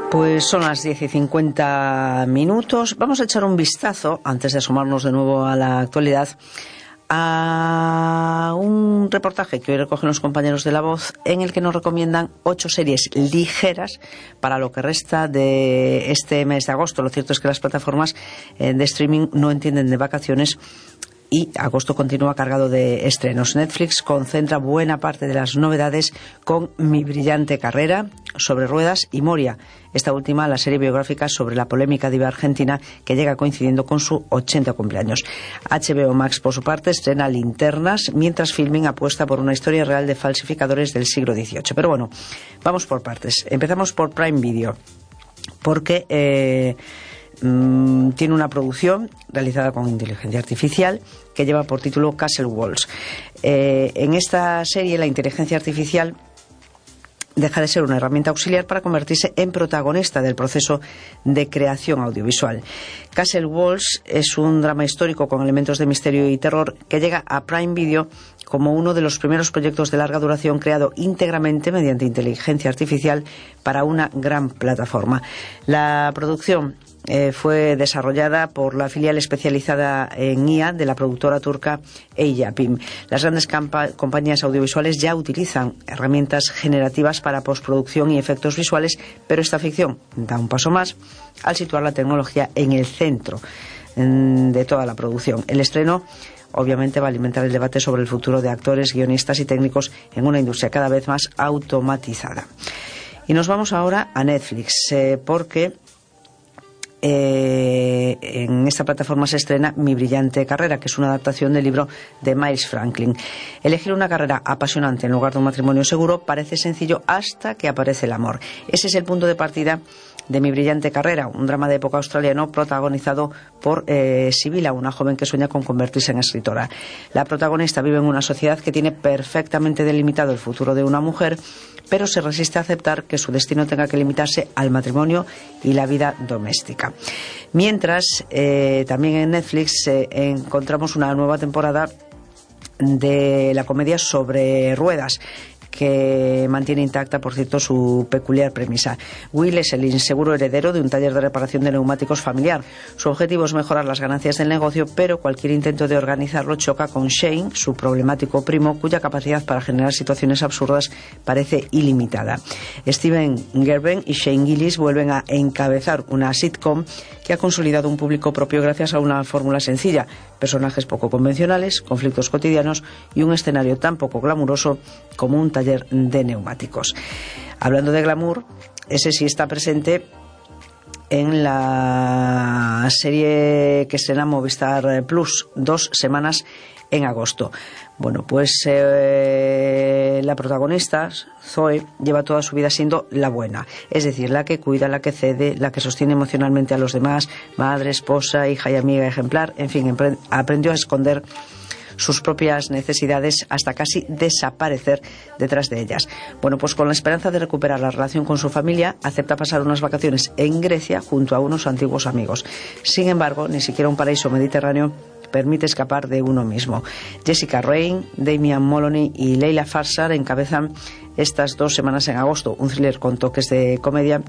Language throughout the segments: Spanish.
Pues son las 10:50. Vamos a echar un vistazo, antes de asomarnos de nuevo a la actualidad, a un reportaje que hoy recogen los compañeros de La Voz, en el que nos recomiendan 8 series ligeras para lo que resta de este mes de agosto. Lo cierto es que las plataformas de streaming no entienden de vacaciones y agosto continúa cargado de estrenos. Netflix concentra buena parte de las novedades con Mi brillante carrera, Sobre ruedas y Moria. Esta última, la serie biográfica sobre la polémica diva argentina que llega coincidiendo con su 80 cumpleaños. HBO Max, por su parte, estrena Linternas, mientras Filmin apuesta por una historia real de falsificadores del siglo XVIII. Pero bueno, vamos por partes. Empezamos por Prime Video, porque tiene una producción realizada con inteligencia artificial que lleva por título Castle Walls. En esta serie, la inteligencia artificial deja de ser una herramienta auxiliar para convertirse en protagonista del proceso de creación audiovisual. Castle Walls es un drama histórico con elementos de misterio y terror que llega a Prime Video como uno de los primeros proyectos de larga duración creado íntegramente mediante inteligencia artificial para una gran plataforma. La producción fue desarrollada por la filial especializada en IA de la productora turca Eyapim. Las grandes compañías audiovisuales ya utilizan herramientas generativas para postproducción y efectos visuales, pero esta ficción da un paso más al situar la tecnología en el centro de toda la producción. El estreno obviamente va a alimentar el debate sobre el futuro de actores, guionistas y técnicos en una industria cada vez más automatizada. Y nos vamos ahora a Netflix, porque en esta plataforma se estrena Mi brillante carrera, que es una adaptación del libro de Miles Franklin. Elegir una carrera apasionante en lugar de un matrimonio seguro parece sencillo hasta que aparece el amor. Ese es el punto de partida de Mi brillante carrera, un drama de época australiano protagonizado por Sibila, una joven que sueña con convertirse en escritora. La protagonista vive en una sociedad que tiene perfectamente delimitado el futuro de una mujer, pero se resiste a aceptar que su destino tenga que limitarse al matrimonio y la vida doméstica. Mientras, también en Netflix encontramos una nueva temporada de la comedia Sobre ruedas, que mantiene intacta, por cierto, su peculiar premisa. Will es el inseguro heredero de un taller de reparación de neumáticos familiar. Su objetivo es mejorar las ganancias del negocio, pero cualquier intento de organizarlo choca con Shane, su problemático primo, cuya capacidad para generar situaciones absurdas parece ilimitada. Steven Gerben y Shane Gillis vuelven a encabezar una sitcom que ha consolidado un público propio gracias a una fórmula sencilla: personajes poco convencionales, conflictos cotidianos y un escenario tan poco glamuroso como un taller de neumáticos. Hablando de glamour, ese sí está presente en la serie que estrena Movistar Plus, 2 semanas en agosto. Bueno, pues la protagonista, Zoe, lleva toda su vida siendo la buena, es decir, la que cuida, la que cede, la que sostiene emocionalmente a los demás, madre, esposa, hija y amiga ejemplar. En fin, aprendió a esconder sus propias necesidades hasta casi desaparecer detrás de ellas. Bueno, pues con la esperanza de recuperar la relación con su familia, acepta pasar unas vacaciones en Grecia junto a unos antiguos amigos. Sin embargo, ni siquiera un paraíso mediterráneo permite escapar de uno mismo. Jessica Raine, Damian Moloney y Leila Farsar encabezan estas 2 semanas en agosto, un thriller con toques de comedia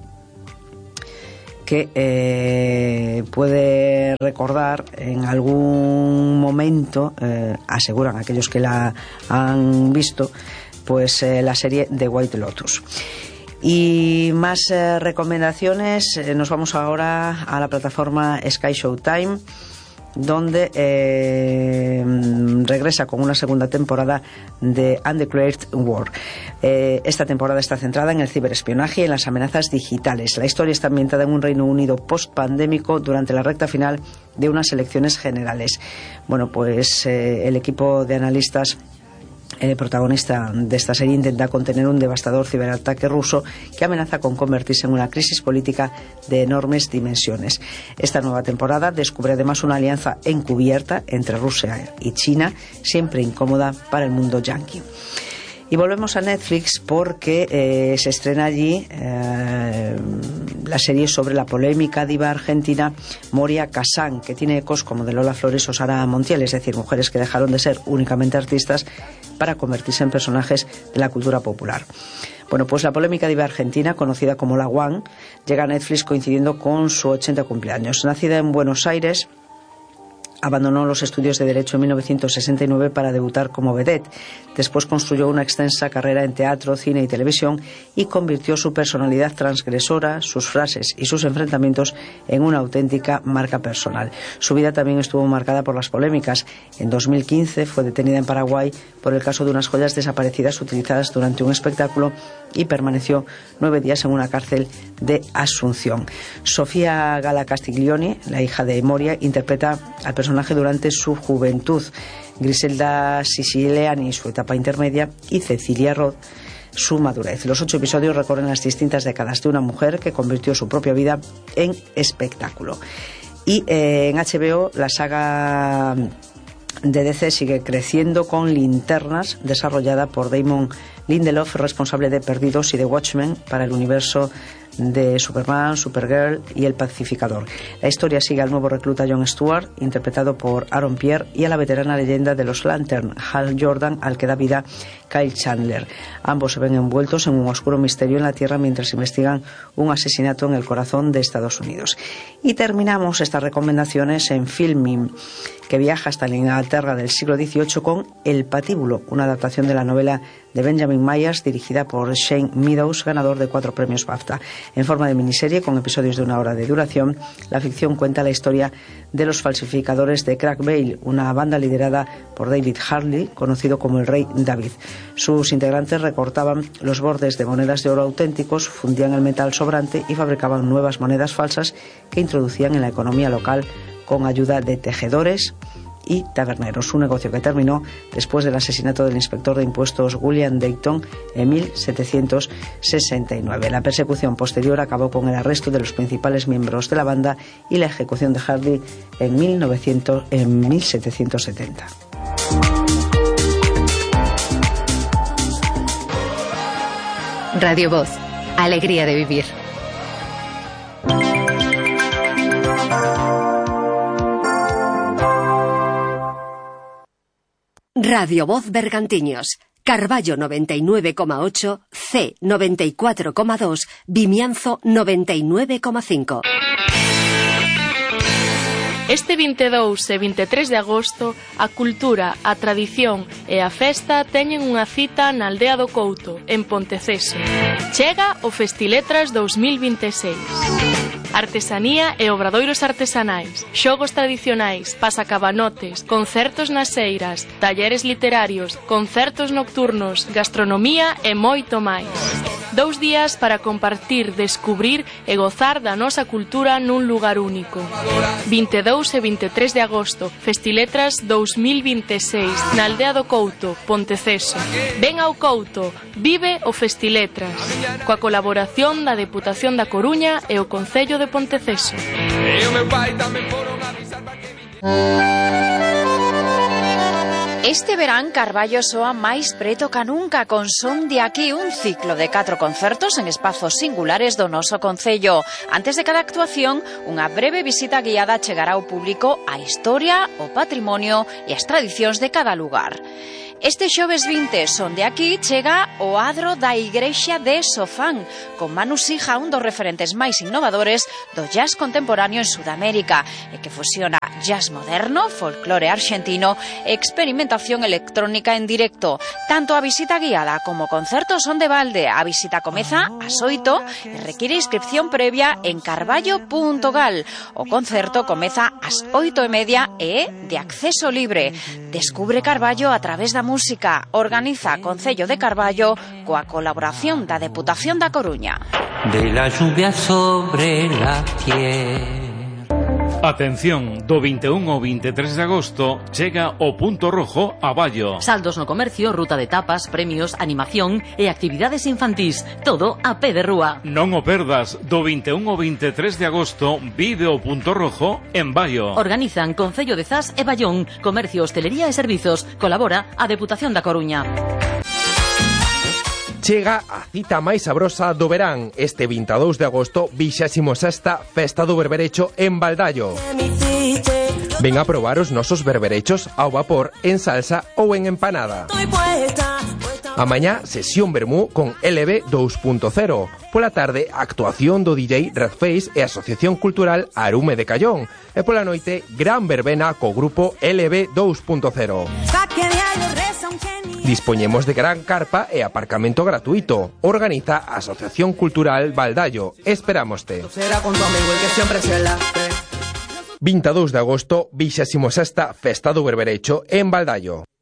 que puede recordar en algún momento, aseguran aquellos que la han visto, pues la serie The White Lotus. Y más recomendaciones. Nos vamos ahora a la plataforma Sky Showtime, donde regresa con una segunda temporada de Undeclared War. Esta temporada está centrada en el ciberespionaje y en las amenazas digitales. La historia está ambientada en un Reino Unido post-pandémico durante la recta final de unas elecciones generales. Bueno, pues el equipo de analistas, el protagonista de esta serie, intenta contener un devastador ciberataque ruso que amenaza con convertirse en una crisis política de enormes dimensiones. Esta nueva temporada descubre además una alianza encubierta entre Rusia y China, siempre incómoda para el mundo yanqui. Y volvemos a Netflix porque se estrena allí la serie sobre la polémica diva argentina Moria Kazan, que tiene ecos como de Lola Flores o Sara Montiel, es decir, mujeres que dejaron de ser únicamente artistas para convertirse en personajes de la cultura popular. Bueno, pues la polémica diva argentina, conocida como La One, llega a Netflix coincidiendo con su 80 cumpleaños. Nacida en Buenos Aires, abandonó los estudios de Derecho en 1969 para debutar como vedette. Después construyó una extensa carrera en teatro, cine y televisión y convirtió su personalidad transgresora, sus frases y sus enfrentamientos en una auténtica marca personal. Su vida también estuvo marcada por las polémicas. En 2015 fue detenida en Paraguay por el caso de unas joyas desaparecidas utilizadas durante un espectáculo y permaneció 9 días en una cárcel de Asunción. Sofía Gala Castiglioni, la hija de Moria, interpreta al personaje durante su juventud. Griselda Siciliani, su etapa intermedia, y Cecilia Roth, su madurez. Los 8 episodios recorren las distintas décadas de una mujer que convirtió su propia vida en espectáculo. Y en HBO la saga de DC sigue creciendo con Linternas, desarrollada por Damon Lindelof, responsable de Perdidos y de Watchmen para el universo de Superman, Supergirl y El Pacificador. La historia sigue al nuevo recluta Jon Stewart, interpretado por Aaron Pierre, y a la veterana leyenda de los Lantern, Hal Jordan, al que da vida Kyle Chandler. Ambos se ven envueltos en un oscuro misterio en la Tierra mientras investigan un asesinato en el corazón de Estados Unidos. Y terminamos estas recomendaciones en Filming, que viaja hasta la Inglaterra del siglo XVIII con El Patíbulo, una adaptación de la novela de Benjamin Myers, dirigida por Shane Meadows, ganador de 4 premios BAFTA. En forma de miniserie, con episodios de 1 hora de duración, la ficción cuenta la historia de los falsificadores de Crack Bale, una banda liderada por David Harley, conocido como el Rey David. Sus integrantes recortaban los bordes de monedas de oro auténticos, fundían el metal sobrante y fabricaban nuevas monedas falsas que introducían en la economía local con ayuda de tejedores y taberneros, un negocio que terminó después del asesinato del inspector de impuestos William Dayton en 1769. La persecución posterior acabó con el arresto de los principales miembros de la banda y la ejecución de Hardy en 1770. Radio Voz, alegría de vivir. Radio Voz Bergantiños, Carballo 99,8, C 94,2, Vimianzo 99,5. Este 22 e 23 de agosto, a cultura, a tradición e a festa teñen unha cita na aldea do Couto, en Ponteceso. Chega o Festiletras 2026. Artesanía e obradoiros artesanais, xogos tradicionais, pasacabanotes, concertos nas eiras, talleres literarios, concertos nocturnos, gastronomía e moito máis. 2 días para compartir, descubrir e gozar da nosa cultura nun lugar único. 22 e 23 de agosto, Festiletras 2026, na aldea do Couto, Ponteceso. Ven ao Couto, vive o Festiletras, coa colaboración da Deputación da Coruña e o Concello de Ponteceso. Este verán Carballo soa máis preto ca nunca con Son de Aquí, un ciclo de 4 concertos en espazos singulares do noso concello. Antes de cada actuación, unha breve visita guiada chegará ao público a historia, o patrimonio e as tradicións de cada lugar. Este xoves 20, Son de Aquí, chega o adro da Igrexa de Sofán, con Manu Sija, un dos referentes máis innovadores do jazz contemporáneo en Sudamérica, e que fusiona jazz moderno, folclore argentino e experimentación electrónica en directo. Tanto a visita guiada como o concerto son de balde. A visita comeza ás 8 e require inscripción previa en carballo.gal. O concerto comeza ás 8:30 e é de acceso libre. Descubre Carballo a través da música. Organiza Concello de Carballo coa colaboración da Deputación da Coruña. De la lluvia sobre la tierra. Atención, do 21 ao 23 de agosto chega o Punto Rojo a Ballo. Saldos no comercio, ruta de tapas, premios, animación e actividades infantís. Todo a pé de rúa. Non o perdas, do 21 ao 23 de agosto vive o Punto Rojo en Ballo. Organizan Concello de Zas e Ballón, Comercio, Hostelería e Servizos. Colabora a Deputación da Coruña. Chega a cita máis sabrosa do verán. Este 22 de agosto, 26ª Festa do Berberecho en Baldallo. Ven a probar os nosos berberechos ao vapor, en salsa ou en empanada. A mañá, sesión vermú con LB 2.0. Pola tarde, actuación do DJ Redface e Asociación Cultural Arume de Callón. E pola noite, gran verbena co grupo LB 2.0. Dispoñemos de gran carpa e aparcamento gratuito. Organiza a Asociación Cultural Baldallo. Esperámoste. 22 de agosto, 26ª Festa do Berberecho en Baldallo.